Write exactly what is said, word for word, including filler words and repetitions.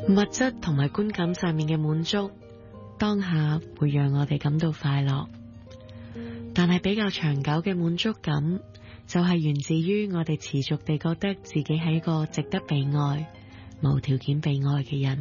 物質同埋觀感上面嘅滿足，當下會讓我哋感到快樂，但係比較長久嘅滿足感，就係源自於我哋持續地覺得自己係一個值得被愛、無條件被愛嘅人。